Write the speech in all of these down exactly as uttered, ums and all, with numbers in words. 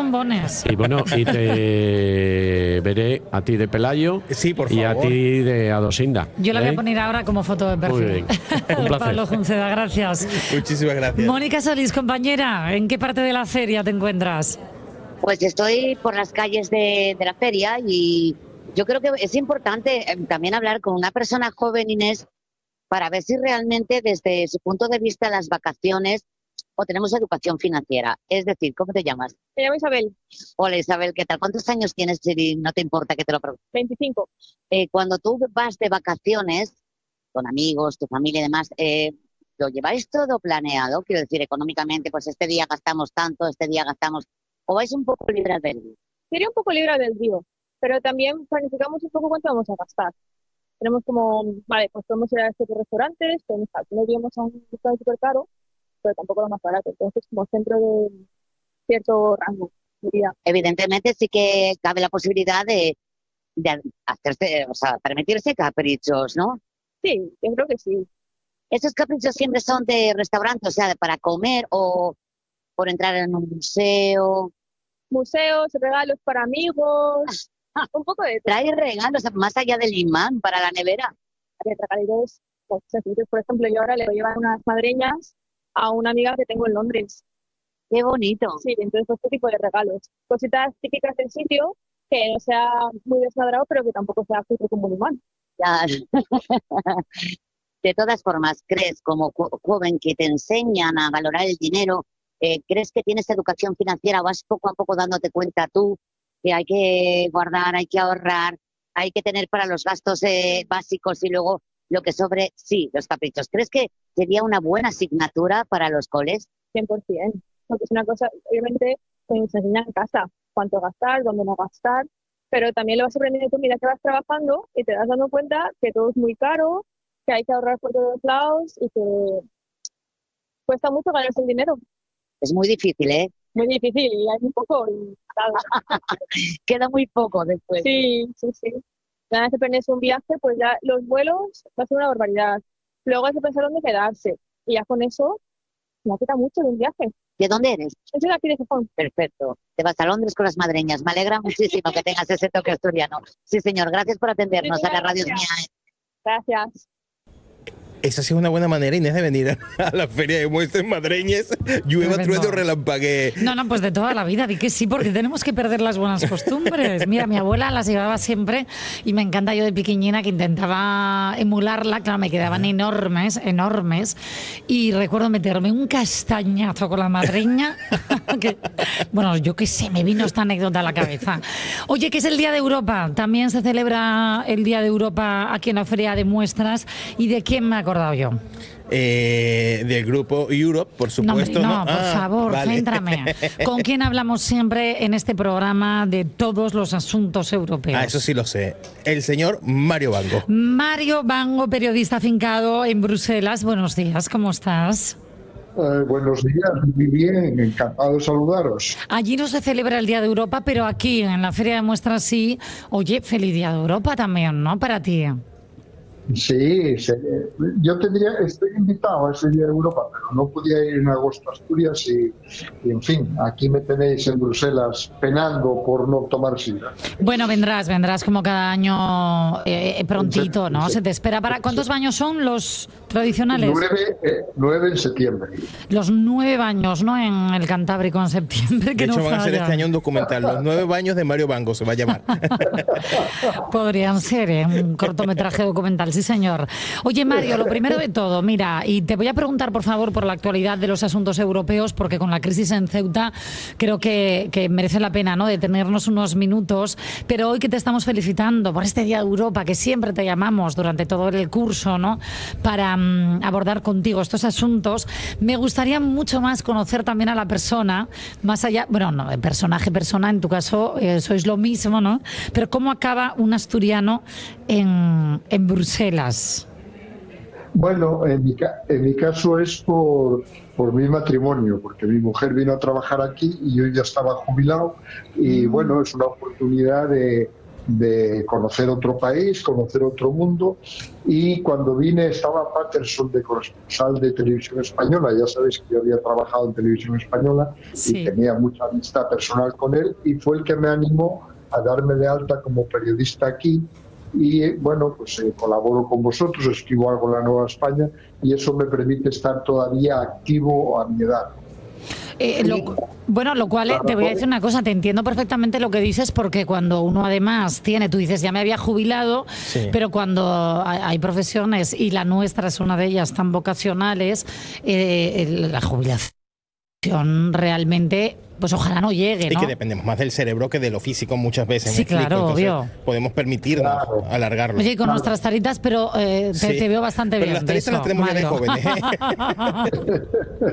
bombones. Y bueno, y te veré a ti de Pelayo, sí, por y favor. a ti de Adosinda. Yo la voy ¿eh? a poner ahora como foto de perfil. Muy bien. Un placer. Pablo Junceda, gracias. Muchísimas gracias. Mónica Solís, compañera, ¿en qué parte de la feria te encuentras? Pues estoy por las calles de, de la feria y yo creo que es importante eh, también hablar con una persona joven, Inés, para ver si realmente desde su punto de vista las vacaciones o tenemos educación financiera. Es decir, ¿cómo te llamas? Me llamo Isabel. Hola Isabel, ¿qué tal? ¿Cuántos años tienes si no te importa que te lo pregunte? veinticinco. Eh, cuando tú vas de vacaciones con amigos, tu familia y demás, eh, ¿lo lleváis todo planeado? Quiero decir, económicamente, pues este día gastamos tanto, este día gastamos... ¿O vais un poco libre albedrío? Sería un poco libre albedrío, pero también planificamos un poco cuánto vamos a gastar. Tenemos como, vale, pues podemos ir a estos restaurantes, podemos, no iríamos a un restaurante súper caro, pero tampoco lo más barato. Entonces, como centro de cierto rango, diría. Evidentemente sí que cabe la posibilidad de, de hacerse, o sea, permitirse caprichos, ¿no? Sí, yo creo que sí. ¿Esos caprichos siempre son de restaurante, o sea, de para comer o por entrar en un museo? Museos, regalos para amigos, un poco de... ¿Trae regalos más allá del imán para la nevera? De regalitos, pues, sencillos. Por ejemplo, yo ahora le voy a llevar unas madreñas a una amiga que tengo en Londres. ¡Qué bonito! Sí, entonces pues, este tipo de regalos. Cositas típicas del sitio, que no sea muy desmadrado, pero que tampoco sea justo como un imán. Ya. De todas formas, ¿crees como jo- joven que te enseñan a valorar el dinero? Eh, ¿Crees que tienes educación financiera o vas poco a poco dándote cuenta tú que hay que guardar, hay que ahorrar, hay que tener para los gastos eh, básicos y luego lo que sobre, sí, los caprichos? ¿Crees que sería una buena asignatura para los coles? cien por ciento. Porque es una cosa, obviamente, pues, se enseña en casa cuánto gastar, dónde no gastar, pero también lo vas aprendiendo tú, mira que vas trabajando y te das dando cuenta que todo es muy caro, que hay que ahorrar por todos lados y que cuesta mucho ganarse el dinero. Es muy difícil, ¿eh? Muy difícil y hay muy poco y nada. Queda muy poco después. Sí, sí, sí. Una vez que planeas un viaje, pues ya los vuelos va a ser una barbaridad. Luego hay que pensar dónde quedarse. Y ya con eso, me quita mucho de un viaje. ¿De dónde eres? Yo soy de aquí de Gijón. Perfecto. Te vas a Londres con las madreñas. Me alegra muchísimo que tengas ese toque asturiano. Sí, señor. Gracias por atendernos a la radio mía. Gracias. Esa sí es una buena manera, Inés, de venir a la feria de muestras madreñas. Llueva, Tremendo. trueno, relampaguee. No, no, pues de toda la vida, di que sí, porque tenemos que perder las buenas costumbres. Mira, mi abuela las llevaba siempre y me encanta, yo de pequeñina que intentaba emularla, claro, me quedaban enormes, enormes, y recuerdo meterme un castañazo con la madreña, que, bueno, yo qué sé, me vino esta anécdota a la cabeza. Oye, que es el Día de Europa, también se celebra el Día de Europa aquí en la feria de muestras, ¿y de quién me he acordado yo? Eh, del grupo Europe, por No, hombre, supuesto. no, ¿no? por Ah, favor, vale. céntrame. ¿Con quién hablamos siempre en este programa de todos los asuntos europeos? Ah, eso sí lo sé. El señor Mario Bango. Mario Bango, periodista afincado en Bruselas. Buenos días, ¿cómo estás? Eh, buenos días, muy bien, encantado de saludaros. Allí no se celebra el Día de Europa, pero aquí en la Feria de Muestras sí. Oye, feliz Día de Europa también, ¿no? Para ti. Sí, se- yo tendría, estoy invitado a ese Día de Europa, pero no podía ir en agosto a Asturias y, y, en fin, aquí me tenéis en Bruselas penando por no tomar sidra. Bueno, vendrás, vendrás como cada año eh, prontito, ¿no? Se te espera para... ¿Cuántos baños son los tradicionales? Nueve, eh, nueve en septiembre. Los nueve baños, ¿no? En el Cantábrico en septiembre, que De hecho, no van a hacer falla. este año un documental, Los nueve baños de Mario Bango, se va a llamar. Podrían ser, ¿eh? Un cortometraje documental, sí señor. Oye Mario, lo primero de todo, mira, y te voy a preguntar por favor por la actualidad de los asuntos europeos, porque con la crisis en Ceuta creo que, que merece la pena, ¿no?, detenernos unos minutos, pero hoy que te estamos felicitando por este Día de Europa, que siempre te llamamos durante todo el curso, ¿no?, para um, abordar contigo estos asuntos, me gustaría mucho más conocer también a la persona, más allá, bueno, no, de personaje, persona, en tu caso eh, sois lo mismo, ¿no?, pero cómo acaba un asturiano en, en Bruselas. Bueno, en mi, ca- en mi caso es por, por mi matrimonio, porque mi mujer vino a trabajar aquí y yo ya estaba jubilado y bueno, es una oportunidad de, de conocer otro país, conocer otro mundo, y cuando vine estaba Patterson de corresponsal de Televisión Española. Ya sabéis que yo había trabajado en Televisión Española Sí. y tenía mucha amistad personal con él, y fue el que me animó a darme de alta como periodista aquí. Y bueno, pues eh, colaboro con vosotros, escribo algo en La Nueva España, y eso me permite estar todavía activo a mi edad. Eh, lo, bueno, lo cual, eh, te voy a decir una cosa, te entiendo perfectamente lo que dices, porque cuando uno además tiene, tú dices, ya me había jubilado, Sí. pero cuando hay, hay profesiones, y la nuestra es una de ellas, tan vocacionales, eh, el- la jubilación realmente, pues ojalá no llegue, Y ¿no? que dependemos más del cerebro que de lo físico muchas veces. Sí, ¿me explico? claro, Entonces, obvio. podemos permitirnos Claro. alargarlo. Oye, y con nuestras taritas, pero eh, te, Sí. te veo bastante Pero bien. las de taritas las eso, tenemos ya de Mario. jóvenes,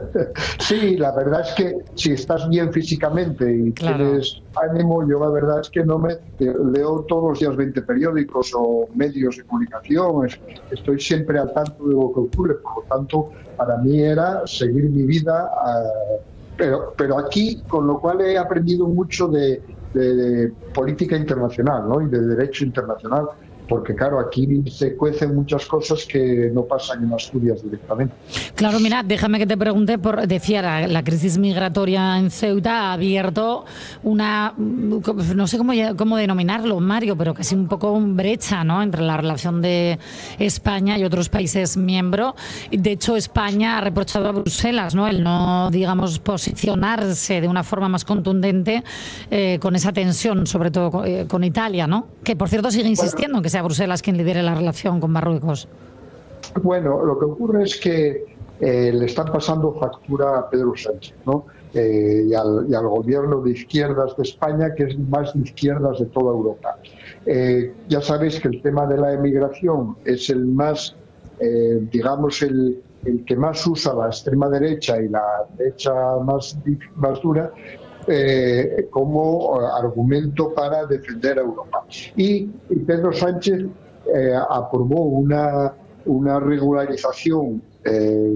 Sí, la verdad es que si estás bien físicamente y Claro. tienes ánimo, yo la verdad es que no me leo todos los días veinte periódicos o medios de comunicación, es- estoy siempre al tanto de lo que ocurre, por lo tanto, para mí era seguir mi vida, ah, pero, pero aquí, con lo cual he aprendido mucho de, de- de política internacional, ¿no? Y de derecho internacional, porque claro, aquí se cuecen muchas cosas que no pasan en Asturias directamente. Claro, mira, déjame que te pregunte, por, decía, la, la crisis migratoria en Ceuta ha abierto una, no sé cómo, ya- cómo denominarlo, Mario, pero casi un poco un brecha, ¿no?, entre la relación de España y otros países miembros. De hecho, España ha reprochado a Bruselas, ¿no?, el no, digamos, posicionarse de una forma más contundente eh, con esa tensión, sobre todo con, eh, con Italia, ¿no?, que por cierto sigue insistiendo en que sea Bruselas quien lidere la relación con Marruecos. Bueno, lo que ocurre es que eh, le están pasando factura a Pedro Sánchez, ¿no? Eh, y, al, y al gobierno de izquierdas de España, que es más de izquierdas de toda Europa. Eh, ya sabéis que el tema de la emigración es el más, eh, digamos, el, el que más usa la extrema derecha y la derecha más, más dura, eh, como eh, argumento para defender a Europa. Y, y Pedro Sánchez eh, aprobó una, una regularización eh,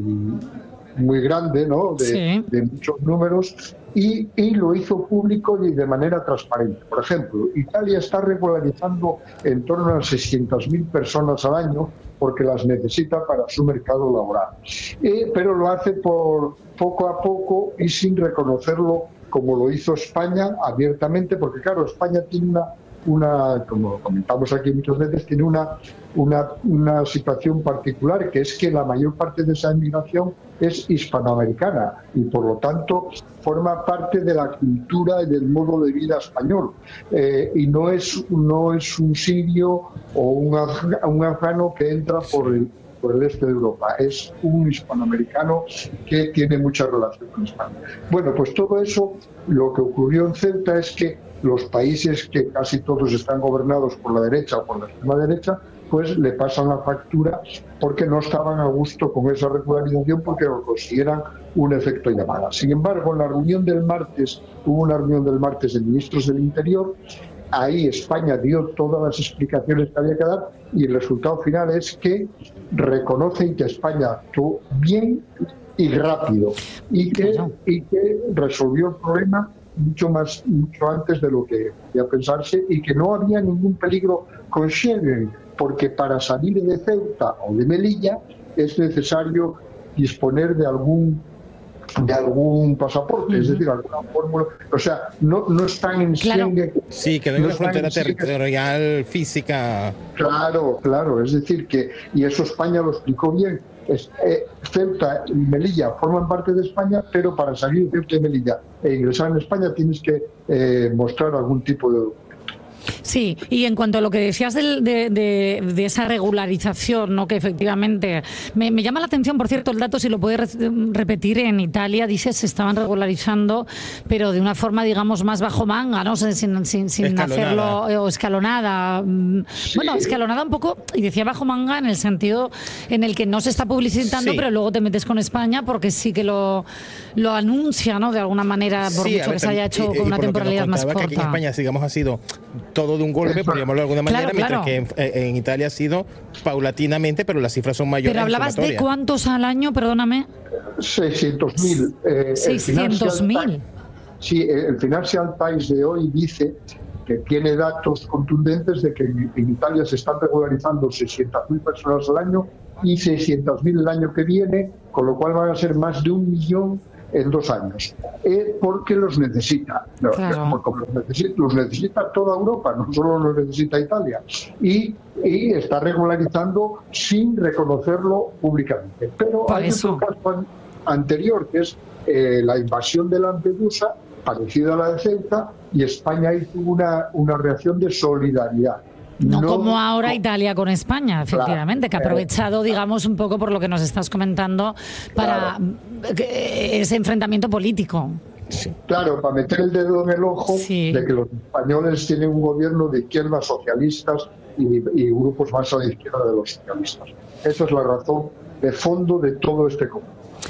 muy grande, ¿no?, de, Sí. de muchos números, y, y lo hizo público y de manera transparente. Por ejemplo, Italia está regularizando en torno a seiscientas mil personas al año porque las necesita para su mercado laboral. Eh, pero lo hace por poco a poco y sin reconocerlo como lo hizo España abiertamente, porque claro, España tiene una, una como comentamos aquí muchas veces, tiene una, una, una situación particular, que es que la mayor parte de esa inmigración es hispanoamericana y por lo tanto forma parte de la cultura y del modo de vida español, eh, y no es, no es un sirio o un, afga- un afgano que entra por el por el este de Europa, es un hispanoamericano que tiene mucha relación con España. Bueno, pues todo eso, lo que ocurrió en Ceuta es que los países que casi todos están gobernados por la derecha o por la extrema derecha, pues le pasan la factura porque no estaban a gusto con esa regularización, porque lo consideran un efecto llamada. Sin embargo, en la reunión del martes, hubo una reunión del martes de ministros del Interior. Ahí España dio todas las explicaciones que había que dar y el resultado final es que reconocen que España actuó bien y rápido y que, y que resolvió el problema mucho más mucho antes de lo que podía pensarse, y que no había ningún peligro con Schengen, porque para salir de Ceuta o de Melilla es necesario disponer de algún de algún pasaporte, es decir, alguna fórmula, o sea, no, no están en Claro. Schengen. Sí, que no hay no una están frontera en Schengen. territorial física. Claro, claro, es decir que, y eso España lo explicó bien, es, eh, Ceuta y Melilla forman parte de España, pero para salir de Ceuta y Melilla e ingresar en España tienes que eh, mostrar algún tipo de documento. Sí, y en cuanto a lo que decías del- de, de- de esa regularización, ¿no?, que efectivamente me, me llama la atención, por cierto, el dato, si lo puedes re- repetir, en Italia, dices, se estaban regularizando, pero de una forma, digamos, más bajo manga, ¿no?, sin, sin, sin- sin Escalonada. hacerlo, eh, o escalonada. Mm, Bueno, escalonada un poco, y decía bajo manga en el sentido en el que no se está publicitando, Sí. pero luego te metes con España porque sí que lo, lo anuncia, ¿no?, de alguna manera, por Sí, mucho a ver, que se haya hecho y- y con una por lo que nos temporalidad más contaba, corta. que aquí en España, digamos, ha sido todo de un golpe, Eso. por llamarlo de alguna manera, Claro, mientras claro. que en, en Italia ha sido paulatinamente, pero las cifras son mayores. Pero hablabas de sumatoria. cuántos al año, perdóname. seiscientos mil. Eh, el seiscientos Financial mil. Times- Sí, el Financial Times de hoy dice que tiene datos contundentes de que en, en Italia se están regularizando seiscientas mil personas al año y seiscientas mil el año que viene, con lo cual van a ser más de un millón en dos años, eh, porque los necesita, claro. porque los necesita, los necesita toda Europa, no solo los necesita Italia, y, y está regularizando sin reconocerlo públicamente. Pero Por hay eso. otro caso an- anterior, que es eh, la invasión de Lampedusa, parecida a la de Ceuta, y España hizo una, una reacción de solidaridad. No, No- como ahora Italia con España, efectivamente, que ha aprovechado, digamos, un poco por lo que nos estás comentando para eh, ese enfrentamiento político. Claro, para meter el dedo en el ojo Sí. de que los españoles tienen un gobierno de izquierdas socialistas y, y grupos más a la izquierda de los socialistas. Esa es la razón de fondo de todo este conflicto.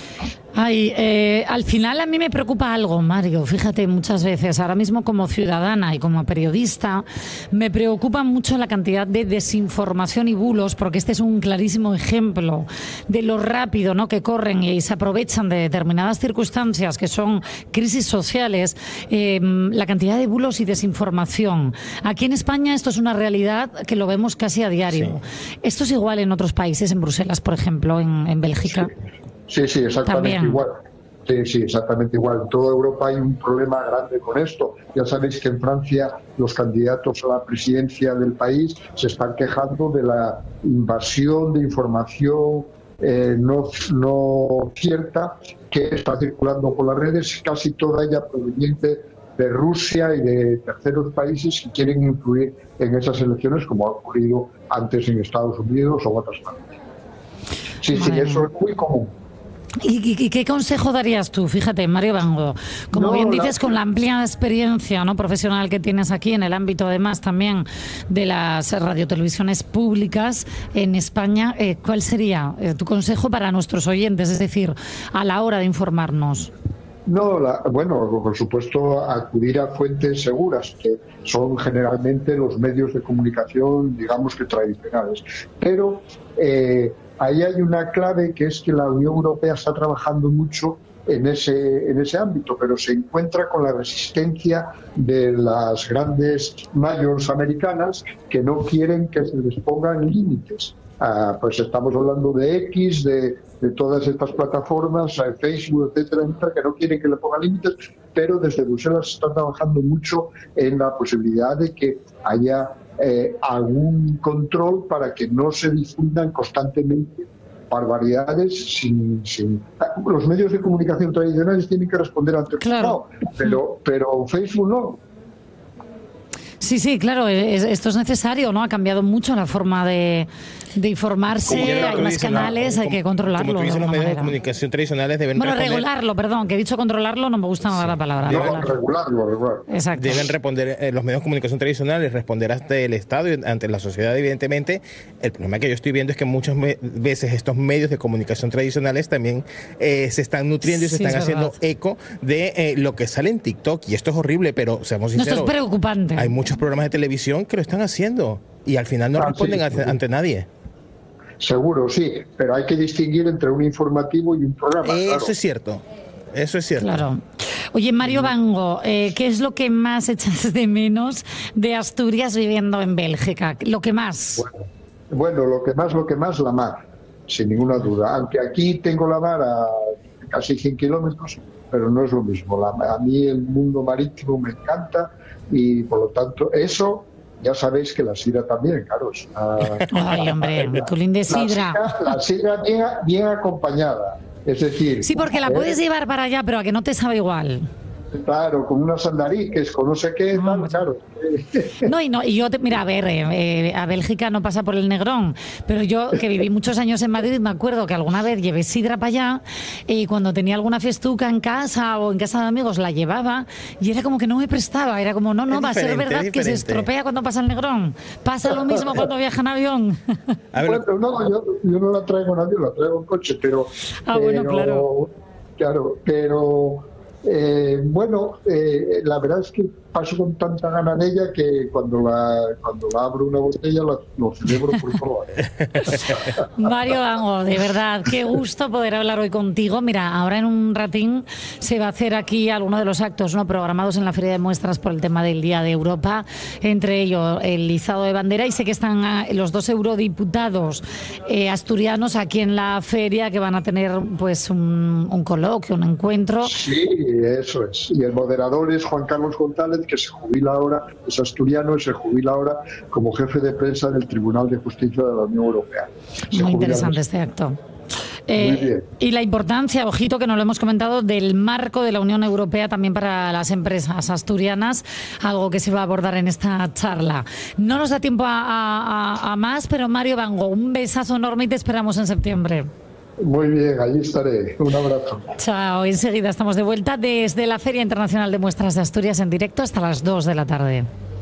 Ay, eh, al final a mí me preocupa algo, Mario. Fíjate, muchas veces, ahora mismo como ciudadana y como periodista, me preocupa mucho la cantidad de desinformación y bulos, porque este es un clarísimo ejemplo de lo rápido, ¿no?, que corren y se aprovechan de determinadas circunstancias que son crisis sociales, eh, la cantidad de bulos y desinformación. Aquí en España esto es una realidad que lo vemos casi a diario. Esto es igual en otros países, en Bruselas, por ejemplo, en, en Bélgica. Sí, sí, exactamente También. igual. Sí, sí, exactamente igual. En toda Europa hay un problema grande con esto. Ya sabéis que en Francia los candidatos a la presidencia del país se están quejando de la invasión de información eh, no, no cierta que está circulando por las redes, casi toda ella proveniente de Rusia y de terceros países que quieren influir en esas elecciones, como ha ocurrido antes en Estados Unidos o otras partes. Sí, sí, Madre eso mía. es muy común. ¿Y, y- y qué consejo darías tú? Fíjate, Mario Bango, como No, bien la- dices, con la amplia experiencia, ¿no?, profesional que tienes aquí en el ámbito, además, también de las radiotelevisiones públicas en España, eh, ¿cuál sería eh, tu consejo para nuestros oyentes? Es decir, a la hora de informarnos. No, la- bueno, por supuesto, acudir a fuentes seguras, que son generalmente los medios de comunicación, digamos que tradicionales. Pero eh, ahí hay una clave, que es que la Unión Europea está trabajando mucho en ese, en ese ámbito, pero se encuentra con la resistencia de las grandes majors americanas que no quieren que se les pongan límites. Ah, pues estamos hablando de X, de, de todas estas plataformas, eh, Facebook, etcétera, etcétera, que no quieren que le pongan límites, pero desde Bruselas están trabajando mucho en la posibilidad de que haya eh, algún control para que no se difundan constantemente barbaridades sin, sin... Los medios de comunicación tradicionales tienen que responder ante Claro. no, pero, pero Facebook no. Sí, sí, claro, es- esto es necesario, ¿no? Ha cambiado mucho la forma de, de informarse, Como ya hay lo más dicen, canales, ¿no? hay que Como- controlarlo. Como tú dices, de los alguna medios de manera. comunicación tradicionales deben Bueno, responder, regularlo, perdón, que he dicho controlarlo, no me gusta nada la palabra. Deben regularlo. Regularlo, regularlo. Exacto. deben responder, eh, los medios de comunicación tradicionales, responder ante el Estado y ante la sociedad, evidentemente. El problema que yo estoy viendo es que muchas me- veces estos medios de comunicación tradicionales también eh, se están nutriendo y se Sí, están es haciendo verdad. eco de eh, lo que sale en TikTok. Y esto es horrible, pero seamos No, esto sinceros. es preocupante. Hay muchos programas de televisión que lo están haciendo y al final no Ah, responden sí, ante, sí. ante nadie. Seguro, sí, pero hay que distinguir entre un informativo y un programa. Eso claro. es cierto. Eso es cierto. Claro. Oye, Mario Bango, eh, ¿qué es lo que más echas de menos de Asturias viviendo en Bélgica? Lo que más. Bueno, bueno, lo que más, lo que más, la mar, sin ninguna duda. Aunque aquí tengo la mar a casi cien kilómetros, pero no es lo mismo. La- a mí el mundo marítimo me encanta y por lo tanto eso, ya sabéis que la sidra también, claro. Es una- Ay, hombre, culín de La sidra. sidra, la sidra bien, bien acompañada. Es decir, Sí, porque la eh, puedes llevar para allá, pero a que no te sabe igual. claro, con unas andariques, con no sé qué, tal, Hombre. claro. No, y no, y yo, te, mira, a ver, eh, eh, a Bélgica no pasa por el Negrón, pero yo que viví muchos años en Madrid, me acuerdo que alguna vez llevé sidra para allá y cuando tenía alguna festuca en casa o en casa de amigos la llevaba y era como que no me prestaba, era como, no, no, Es va a ser diferente, verdad es que se diferente. estropea cuando pasa el Negrón. Pasa lo mismo cuando viaja en avión. A ver, Bueno, no, yo, yo no la traigo en avión, la traigo en coche, pero... Ah, bueno, pero- claro. Claro, pero... eh, bueno, eh, la verdad es que paso con tanta gana de ella que cuando la, cuando la abro una botella la, lo celebro por probar. Mario Bango, de verdad, qué gusto poder hablar hoy contigo. Mira, ahora en un ratín se va a hacer aquí alguno de los actos, ¿no?, programados en la Feria de Muestras por el tema del Día de Europa, entre ellos el izado de bandera, y sé que están los dos eurodiputados eh, asturianos aquí en la feria, que van a tener pues un, un coloquio, un encuentro. Sí, eso es. Y el moderador es Juan Carlos González, que se jubila ahora, es asturiano y se jubila ahora como jefe de prensa del Tribunal de Justicia de la Unión Europea. Se Muy interesante este acto. Eh, y la importancia, ojito, que nos lo hemos comentado, del marco de la Unión Europea también para las empresas asturianas, algo que se va a abordar en esta charla. No nos da tiempo a, a, a más, pero Mario Bango, un besazo enorme y te esperamos en septiembre. Muy bien, allí estaré. Un abrazo. Chao, enseguida estamos de vuelta desde la Feria Internacional de Muestras de Asturias en directo hasta las dos de la tarde.